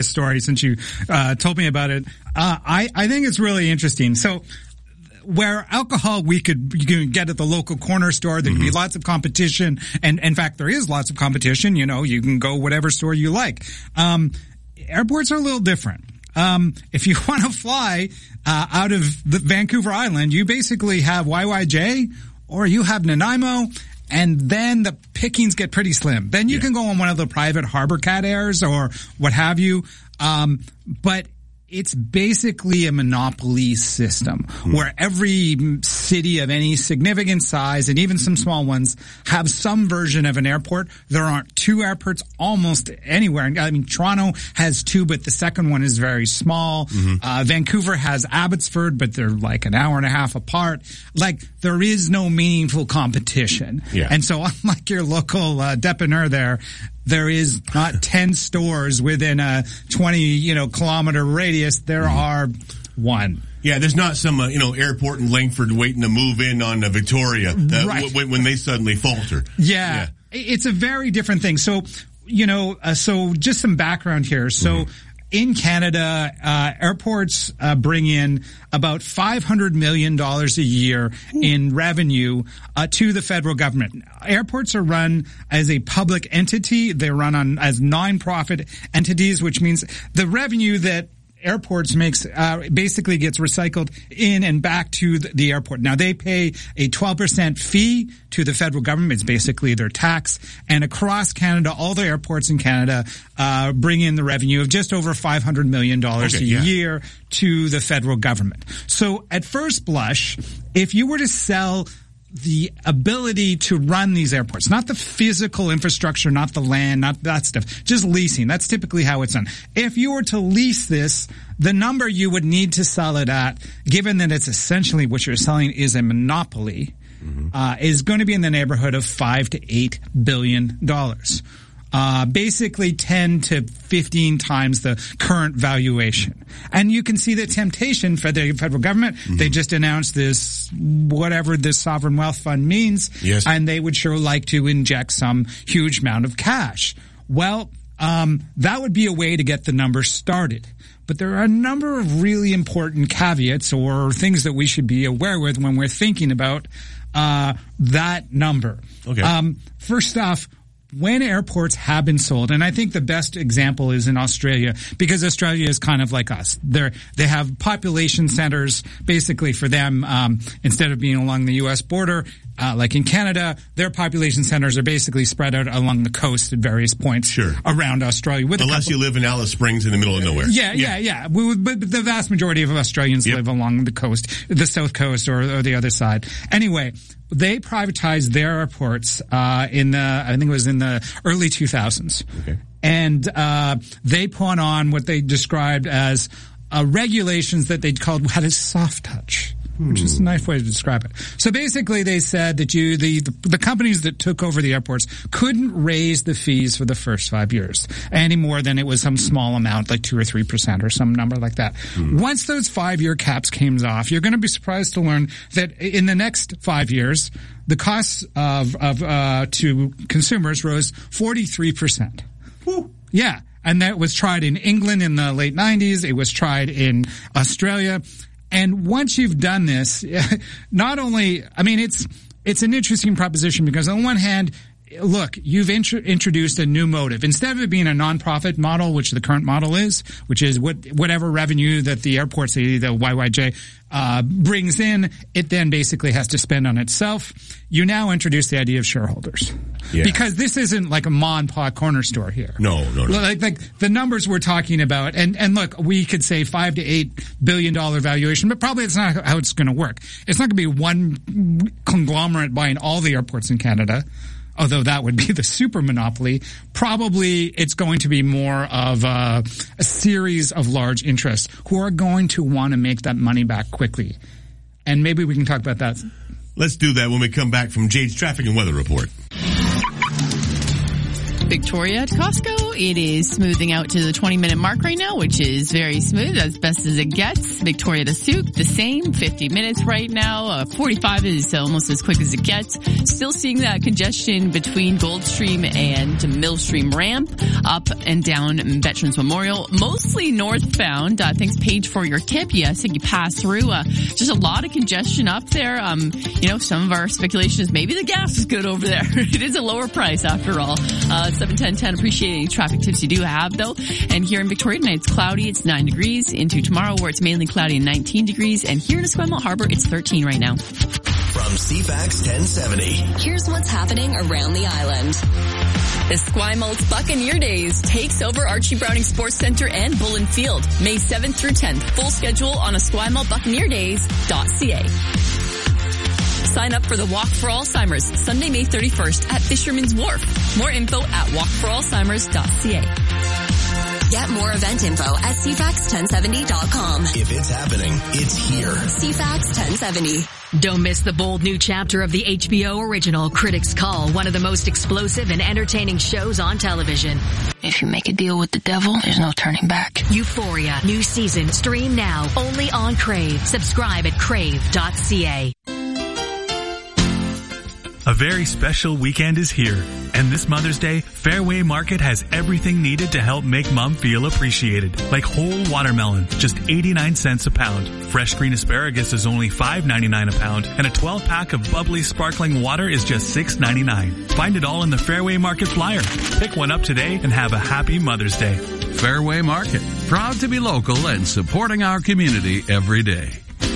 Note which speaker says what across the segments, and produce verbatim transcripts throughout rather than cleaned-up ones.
Speaker 1: story since you uh, told me about it. Uh, I, I think it's really interesting. So where alcohol we could you can get at the local corner store, there could mm-hmm. be lots of competition. And in fact, there is lots of competition. You know, you can go whatever store you like. Um, airports are a little different. Um, if you want to fly uh, out of the Vancouver Island, you basically have Y Y J or you have Nanaimo. And then the pickings get pretty slim. Then you yeah. can go on one of the private Harbor Cat Airs or what have you. Um, but it's basically a monopoly system hmm. where every city of any significant size and even some small ones have some version of an airport. There aren't two airports almost anywhere. I mean, Toronto has two, but the second one is very small. Mm-hmm. Uh, Vancouver has Abbotsford, but they're like an hour and a half apart. Like, there is no meaningful competition.
Speaker 2: Yeah.
Speaker 1: And so unlike your local uh, dépanneur there, there is not ten stores within a twenty, you know, kilometer radius. There mm-hmm. are one.
Speaker 2: Yeah, there's not some, uh, you know, airport in Langford waiting to move in on uh, Victoria uh,
Speaker 1: right.
Speaker 2: w- when they suddenly falter.
Speaker 1: Yeah.
Speaker 2: yeah.
Speaker 1: It's a very different thing. So, you know, uh, so just some background here. So, mm-hmm. in Canada, uh, airports uh, bring in about five hundred million dollars a year Ooh. in revenue uh, to the federal government. Airports are run as a public entity. They're run on as non-profit entities, which means the revenue that airports makes uh, basically gets recycled in and back to the, the airport. Now, they pay a twelve percent fee to the federal government. It's basically their tax. And across Canada, all the airports in Canada uh bring in the revenue of just over five hundred million dollars okay, a yeah. year to the federal government. So at first blush, if you were to sell the ability to run these airports, not the physical infrastructure, not the land, not that stuff, just leasing. That's typically how it's done. If you were to lease this, the number you would need to sell it at, given that it's essentially what you're selling is a monopoly, mm-hmm. uh, is going to be in the neighborhood of five to eight billion dollars. Uh, basically ten to fifteen times the current valuation. And you can see the temptation for the federal government. Mm-hmm. They just announced this, whatever this sovereign wealth fund means.
Speaker 2: Yes.
Speaker 1: And they would sure like to inject some huge amount of cash. Well, um, that would be a way to get the numbers started. But there are a number of really important caveats or things that we should be aware with when we're thinking about, uh, that number.
Speaker 2: Okay.
Speaker 1: Um, first off, when airports have been sold, and I think the best example is in Australia, because Australia is kind of like us. They're, they have population centers, basically for them, um, instead of being along the U S border, uh, like in Canada, their population centers are basically spread out along the coast at various points
Speaker 2: sure.
Speaker 1: around Australia. With
Speaker 2: Unless
Speaker 1: couple,
Speaker 2: you live in Alice Springs in the middle of nowhere.
Speaker 1: Yeah, yeah, yeah. yeah. We, but the vast majority of Australians yep. live along the coast, the south coast or, or the other side. Anyway, they privatized their airports uh in the I think it was in the early two thousands.
Speaker 2: Okay.
Speaker 1: And uh they put on what they described as uh regulations that they called had a soft touch. Which is a nice way to describe it. So basically they said that you, the, the, the companies that took over the airports couldn't raise the fees for the first five years any more than it was some small amount, like two or three percent or some number like that. Mm. Once those five year caps came off, you're going to be surprised to learn that in the next five years, the costs of, of, uh, to consumers rose forty-three percent. Woo. Yeah. And that was tried in England in the late nineties. It was tried in Australia. And once you've done this, not only, I mean, it's, it's an interesting proposition because on one hand, look, you've int- introduced a new motive. Instead of it being a nonprofit model, which the current model is, which is what, whatever revenue that the airports, the, the Y Y J, uh, brings in, it then basically has to spend on itself. You now introduce the idea of shareholders. Yeah. Because this isn't like a mom and pop corner store here.
Speaker 2: No, no, no.
Speaker 1: Like, like the numbers we're talking about, and, and look, we could say five to eight billion dollar valuation, but probably it's not how it's going to work. It's not going to be one conglomerate buying all the airports in Canada. Although that would be the super monopoly, probably it's going to be more of a, a series of large interests who are going to want to make that money back quickly. And maybe we can talk about that.
Speaker 2: Let's do that when we come back from Jade's Traffic and Weather Report.
Speaker 3: Victoria at Costco it is smoothing out to the twenty minute mark right now, which is very smooth, as best as it gets. Victoria to Souk, the same, fifty minutes right now. Uh, forty-five is almost as quick as it gets. Still seeing that congestion between Goldstream and Millstream Ramp, up and down Veterans Memorial, mostly northbound. Uh, thanks, Paige, for your tip. Yes, you pass through. Uh, just a lot of congestion up there. Um, you know, some of our speculation is maybe the gas is good over there. It is a lower price after all. Uh, seven ten ten, appreciate any traffic tips you do have though. And here in Victoria tonight it's cloudy, it's nine degrees. Into tomorrow where it's mainly cloudy and nineteen degrees. And here in Esquimalt Harbor it's thirteen right now.
Speaker 4: From C FAX ten seventy.
Speaker 5: Here's what's happening around the island. Esquimalt's Buccaneer Days takes over Archie Browning Sports Centre and Bullen Field, May seventh through tenth. Full schedule on esquimalt buccaneer days dot c a. Sign up for the Walk for Alzheimer's, Sunday, May thirty-first at Fisherman's Wharf. More info at walk for alzheimers dot c a. Get more event info at c fax ten seventy dot com.
Speaker 4: If it's happening, it's here.
Speaker 5: C FAX ten seventy.
Speaker 6: Don't miss the bold new chapter of the H B O original Critics' Call, one of the most explosive and entertaining shows on television.
Speaker 7: If you make a deal with the devil, there's no turning back.
Speaker 6: Euphoria, new season, stream now, only on Crave. Subscribe at crave dot c a.
Speaker 8: A very special weekend is here, and this Mother's Day, Fairway Market has everything needed to help make Mom feel appreciated. Like whole watermelon, just eighty-nine cents a pound. Fresh green asparagus is only five ninety-nine a pound, and a twelve pack of bubbly sparkling water is just six ninety-nine. Find it all in the Fairway Market flyer. Pick one up today and have a happy Mother's Day.
Speaker 9: Fairway Market, proud to be local and supporting our community every day.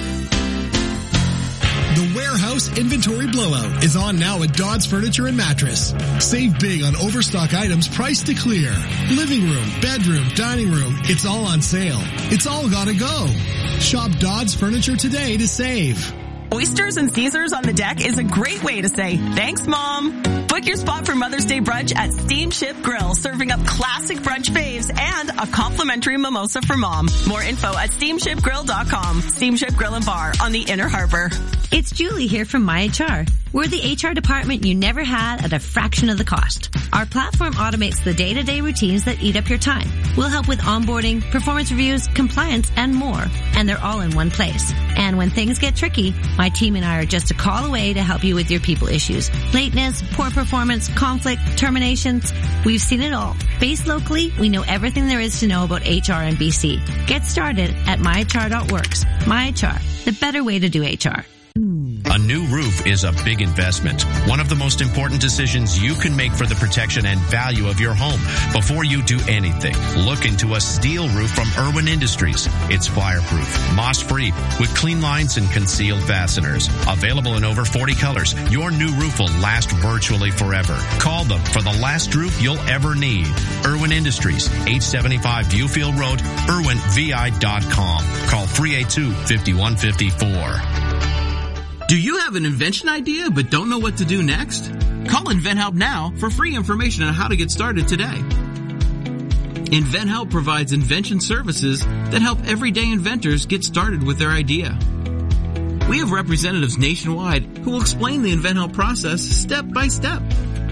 Speaker 10: The Warehouse Inventory Blowout is on now at Dodds Furniture and Mattress. Save big on overstock items priced to clear. Living room, bedroom, dining room, it's all on sale. It's all gotta go. Shop Dodds Furniture today to save.
Speaker 11: Oysters and Caesars on the deck is a great way to say, thanks, Mom. Book your spot for Mother's Day brunch at Steamship Grill, serving up classic brunch faves and a complimentary mimosa for Mom. More info at steamship grill dot com. Steamship Grill and Bar on the Inner Harbor.
Speaker 12: It's Julie here from MyHR. We're the H R department you never had at a fraction of the cost. Our platform automates the day-to-day routines that eat up your time. We'll help with onboarding, performance reviews, compliance, and more. And they're all in one place. And when things get tricky, my team and I are just a call away to help you with your people issues. Lateness, poor performance, conflict, terminations. We've seen it all. Based locally, we know everything there is to know about H R in B C. Get started at my h r dot works. MyHR, the better way to do H R.
Speaker 13: A new roof is a big investment. One of the most important decisions you can make for the protection and value of your home. Before you do anything, look into a steel roof from Irwin Industries. It's fireproof, moss-free, with clean lines and concealed fasteners. Available in over forty colors, your new roof will last virtually forever. Call them for the last roof you'll ever need. Irwin Industries, eight seventy-five Viewfield Road, irwin v i dot com. Call three eight two, five one five four.
Speaker 14: Do you have an invention idea but don't know what to do next? Call InventHelp now for free information on how to get started today. InventHelp provides invention services that help everyday inventors get started with their idea. We have representatives nationwide who will explain the InventHelp process step by step.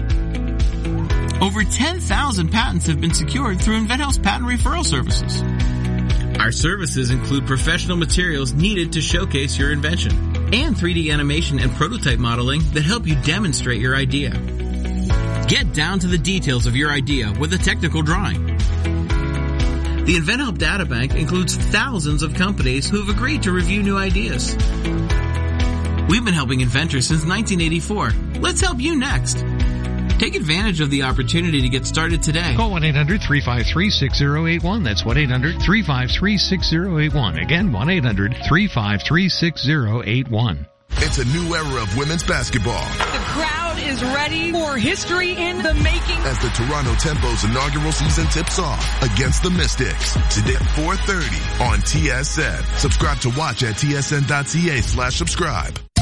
Speaker 14: Over ten thousand patents have been secured through InventHelp's patent referral services. Our services include professional materials needed to showcase your invention and three D animation and prototype modeling that help you demonstrate your idea. Get down to the details of your idea with a technical drawing. The InventHelp Databank includes thousands of companies who have agreed to review new ideas. We've been helping inventors since nineteen eighty-four. Let's help you next. Take advantage of the opportunity to get started today.
Speaker 15: Call one eight hundred, three five three, six zero eight one. That's one eight hundred, three five three, six zero eight one. Again, one eight hundred, three five three, six zero eight one.
Speaker 16: It's a new era of women's basketball.
Speaker 17: The crowd is ready for history in the making.
Speaker 16: As the Toronto Tempo's inaugural season tips off against the Mystics. Today at four thirty on T S N. Subscribe to watch at t s n dot c a slash subscribe.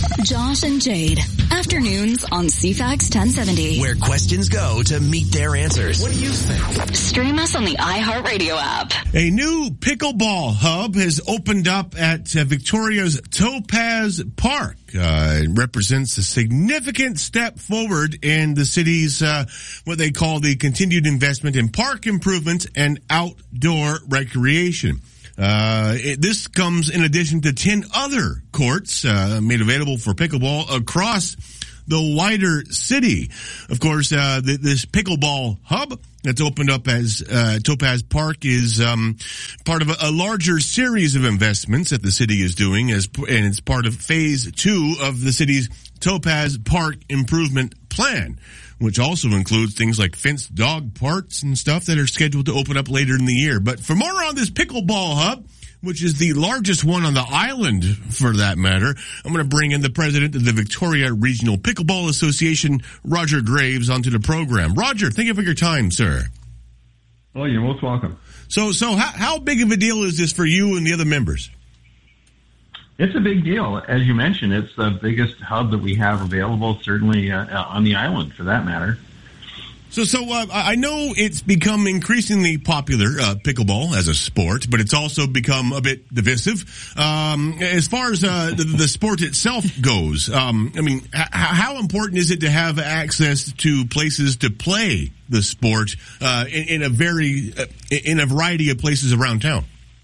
Speaker 5: Josh and Jade. Afternoons on C FAX ten seventy.
Speaker 4: Where questions go to meet their answers. What do you think?
Speaker 5: Stream us on the iHeartRadio app.
Speaker 2: A new pickleball hub has opened up at uh, Victoria's Topaz Park. Uh, it represents a significant step forward in the city's, uh, what they call the continued investment in park improvements and outdoor recreation. Uh, it, this comes in addition to ten other courts, uh, made available for pickleball across the wider city. Of course, uh, the, this pickleball hub that's opened up as, uh, Topaz Park is, um, part of a, a larger series of investments that the city is doing as, and it's part of phase two of the city's Topaz Park Improvement Plan, which also includes things like fenced dog parks and stuff that are scheduled to open up later in the year. But for more on this pickleball hub, which is the largest one on the island for that matter, I'm going to bring in the president of the Victoria Regional Pickleball Association, Roger Graves, onto the program. Roger, thank you for your time, sir.
Speaker 18: Oh, you're most welcome.
Speaker 2: So, so how, how big of a deal is this for you and the other members?
Speaker 18: It's a big deal. As you mentioned, it's the biggest hub that we have available, certainly uh, on the island, for that matter.
Speaker 2: So, so uh, I know it's become increasingly popular, uh, pickleball as a sport, but it's also become a bit divisive. Um, as far as uh, the, the sport itself goes, um, I mean, h- how important is it to have access to places to play the sport uh, in, in a very uh, in a variety of places around town?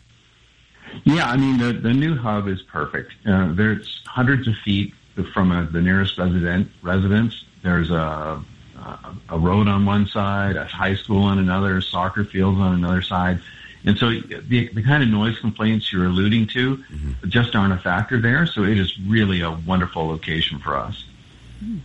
Speaker 18: Yeah, I mean, the, the new hub is perfect. Uh, there's hundreds of feet from a, the nearest resident residence. There's a, a a road on one side, a high school on another, soccer fields on another side. And so the, the kind of noise complaints you're alluding to mm-hmm. just aren't a factor there. So it is really a wonderful location for us. Mm.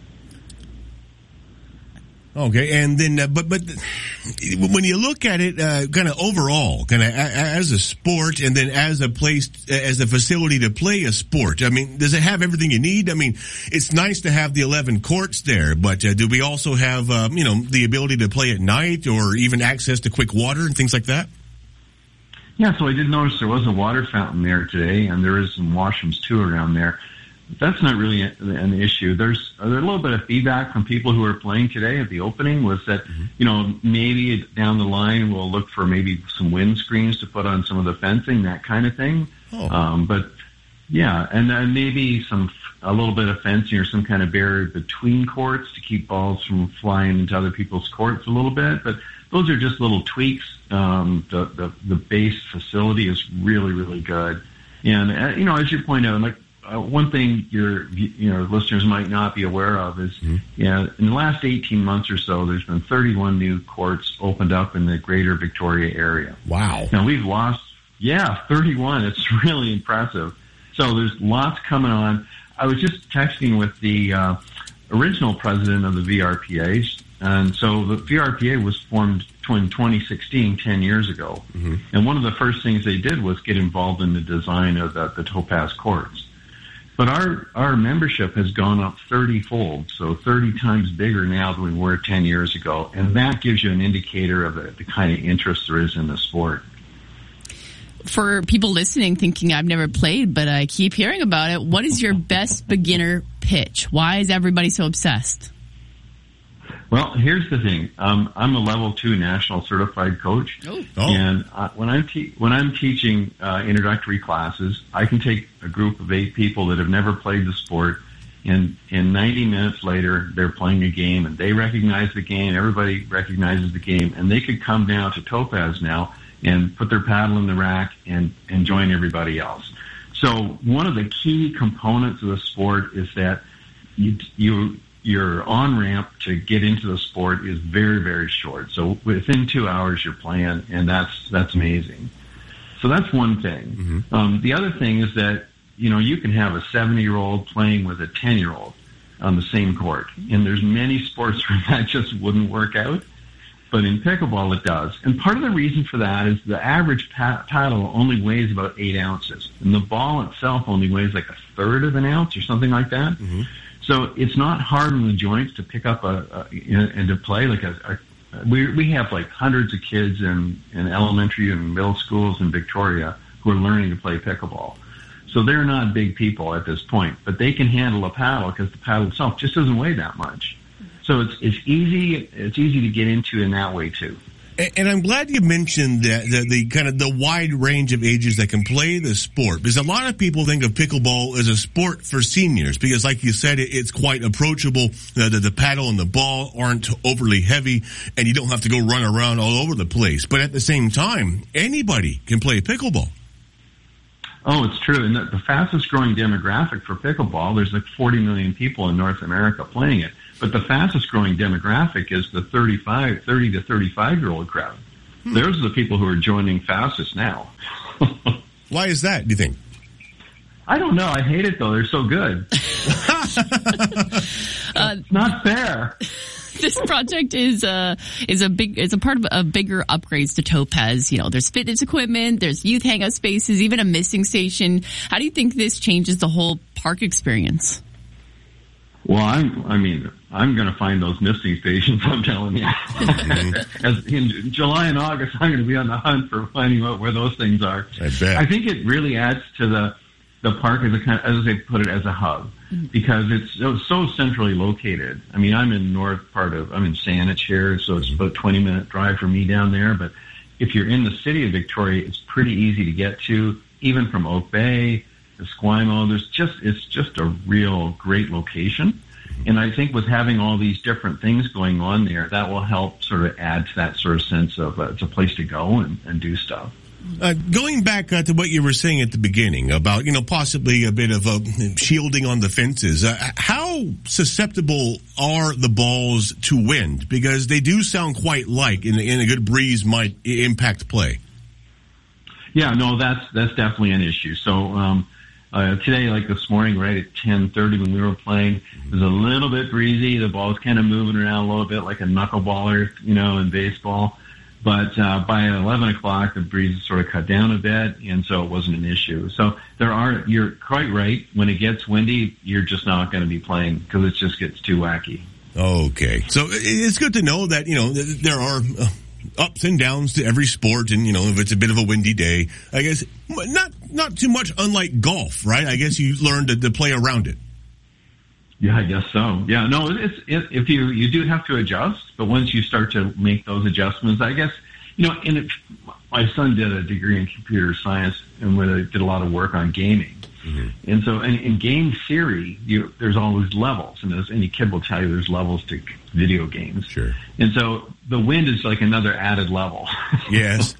Speaker 2: Okay, and then, uh, but but when you look at it, uh, kind of overall, kind of as a sport, and then as a place, as a facility to play a sport, I mean, does it have everything you need? I mean, it's nice to have the eleven courts there, but uh, do we also have, um, you know, the ability to play at night, or even access to quick water and things like that?
Speaker 18: Yeah, so I did notice there was a water fountain there today, and there is some washrooms too around there. That's not really an issue. There's a little bit of feedback from people who are playing today at the opening was that, mm-hmm. you know, maybe down the line we'll look for maybe some wind screens to put on some of the fencing, that kind of thing. Oh. Um, but yeah, and then maybe some, a little bit of fencing or some kind of barrier between courts to keep balls from flying into other people's courts a little bit. But those are just little tweaks. Um, the, the, the base facility is really, really good. And, uh, you know, as you point out, like, Uh, one thing your you know listeners might not be aware of is, mm-hmm. yeah, in the last eighteen months or so, there's been thirty-one new courts opened up in the greater Victoria area.
Speaker 2: Wow!
Speaker 18: Now we've lost, yeah, thirty-one. It's really impressive. So there's lots coming on. I was just texting with the uh, original president of the V R P A, and so the V R P A was formed in twenty sixteen, ten years ago. Mm-hmm. And one of the first things they did was get involved in the design of the, the Topaz courts. But our, our membership has gone up thirty-fold, so thirty times bigger now than we were ten years ago. And that gives you an indicator of the, the kind of interest there is in the sport.
Speaker 3: For people listening thinking I've never played, but I keep hearing about it, what is your best beginner pitch? Why is everybody so obsessed?
Speaker 18: Well, here's the thing. Um, I'm a level two national certified coach, oh. and uh, when I'm te- when I'm teaching uh, introductory classes, I can take a group of eight people that have never played the sport, and in ninety minutes later, they're playing a game, and they recognize the game. Everybody recognizes the game, and they could come down to Topaz now and put their paddle in the rack and and join everybody else. So one of the key components of the sport is that you you. your on-ramp to get into the sport is very, very short. So within two hours you're playing, and that's that's amazing. So that's one thing. Mm-hmm. Um, the other thing is that, you know, you can have a seventy-year-old playing with a ten-year-old on the same court. And there's many sports where that just wouldn't work out. But in pickleball it does. And part of the reason for that is the average pa- paddle only weighs about eight ounces. And the ball itself only weighs like a third of an ounce or something like that. Mm-hmm. So it's not hard on the joints to pick up a, a and to play. Like a, a we we have like hundreds of kids in, in elementary and middle schools in Victoria who are learning to play pickleball. So they're not big people at this point, but they can handle a paddle because the paddle itself just doesn't weigh that much. So it's it's easy it's easy to get into in that way too.
Speaker 2: And I'm glad you mentioned that the, the kind of the wide range of ages that can play the sport, because a lot of people think of pickleball as a sport for seniors because, like you said, it, it's quite approachable. The, the, the paddle and the ball aren't overly heavy, and you don't have to go run around all over the place. But at the same time, anybody can play pickleball.
Speaker 18: Oh, it's true. And the, the fastest growing demographic for pickleball, there's like forty million people in North America playing it. But the fastest growing demographic is the thirty-five, thirty to thirty-five year old crowd. Hmm. Those are the people who are joining fastest now.
Speaker 2: Why is that, do you think?
Speaker 18: I don't know. I hate it though. They're so good. uh, it's not fair.
Speaker 3: This project is a is a big is a part of a bigger upgrades to Topaz. You know, there's fitness equipment, there's youth hangout spaces, even a missing station. How do you think this changes the whole park experience?
Speaker 18: Well, I'm, I mean, I'm going to find those missing stations, I'm telling you. As in July and August, I'm going to be on the hunt for finding out where those things are.
Speaker 2: I bet.
Speaker 18: I think it really adds to the the park as a kind of, as they put it, as a hub, because it's so, so centrally located. I mean, I'm in north part of, I'm in Saanich here, so it's about a twenty minute drive for me down there. But if you're in the city of Victoria, it's pretty easy to get to, even from Oak Bay. Esquimalt, there's just, it's just a real great location. And I think with having all these different things going on there, that will help sort of add to that sort of sense of uh, it's a place to go and, and do stuff.
Speaker 2: Uh, going back uh, to what you were saying at the beginning about, you know, possibly a bit of uh, shielding on the fences, uh, how susceptible are the balls to wind? Because they do sound quite light, and, and a good breeze might impact play.
Speaker 18: Yeah, no, that's that's definitely an issue. So, um, Uh, today, like this morning, right at ten thirty when we were playing, it was a little bit breezy. The ball was kind of moving around a little bit like a knuckleballer, you know, in baseball. But uh, by eleven o'clock, the breeze sort of cut down a bit, and so it wasn't an issue. So there are, you're quite right. When it gets windy, you're just not going to be playing because it just gets too wacky.
Speaker 2: Okay. So it's good to know that, you know, there are Uh ups and downs to every sport, and you know, if it's a bit of a windy day, I guess not not too much unlike golf, right? I guess you learn to, to play around it.
Speaker 18: Yeah, I guess so. Yeah, no, it's it, if you you do have to adjust, but once you start to make those adjustments, I guess you know. And it, my son did a degree in computer science, and where they did a lot of work on gaming. Mm-hmm. And so in, in game theory, you, there's always levels, and as any kid will tell you, there's levels to video games.
Speaker 2: Sure.
Speaker 18: And so the wind is like another added level.
Speaker 2: Yes.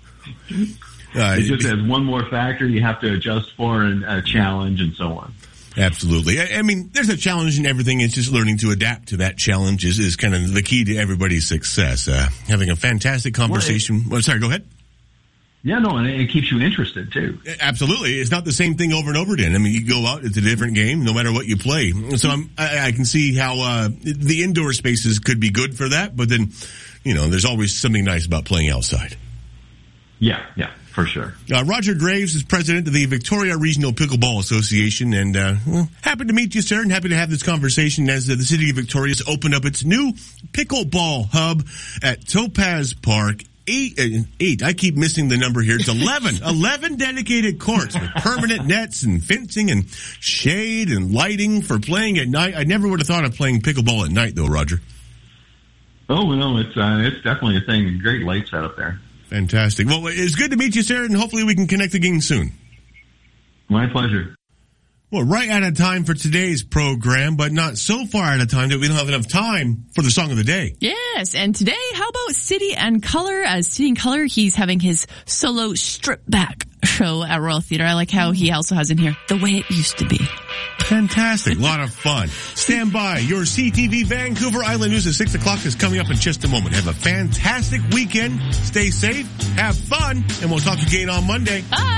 Speaker 18: Uh, it just has one more factor you have to adjust for and uh, challenge and so on.
Speaker 2: Absolutely. I, I mean, there's a challenge in everything. It's just learning to adapt to that challenge is, is kind of the key to everybody's success. Uh, having a fantastic conversation. Well, it, oh, sorry, go ahead.
Speaker 18: Yeah, no, and it keeps you interested, too.
Speaker 2: Absolutely. It's not the same thing over and over again. I mean, you go out, it's a different game, no matter what you play. So I'm, I, I can see how uh, the indoor spaces could be good for that, but then, you know, there's always something nice about playing outside.
Speaker 18: Yeah, yeah, for sure.
Speaker 2: Uh, Roger Graves is president of the Victoria Regional Pickleball Association, and uh, well, happy to meet you, sir, and happy to have this conversation as uh, the city of Victoria has opened up its new pickleball hub at Topaz Park. Eight, uh, eight. I keep missing the number here. It's eleven. eleven dedicated courts with permanent nets and fencing and shade and lighting for playing at night. I never would have thought of playing pickleball at night, though, Roger.
Speaker 18: Oh, no, it's uh, it's definitely a thing. Great light setup there.
Speaker 2: Fantastic. Well, it's good to meet you, sir, and hopefully we can connect again soon.
Speaker 18: My pleasure.
Speaker 2: Well, right out of time for today's program, but not so far out of time that we don't have enough time for the song of the day.
Speaker 3: Yes, and today, how about City and Colour? As City and Colour, he's having his solo strip back show at Royal Theatre. I like how he also has in here, The Way It Used to Be.
Speaker 2: Fantastic. A lot of fun. Stand by. Your C T V Vancouver Island News at six o'clock is coming up in just a moment. Have a fantastic weekend. Stay safe. Have fun. And we'll talk again on Monday.
Speaker 3: Bye.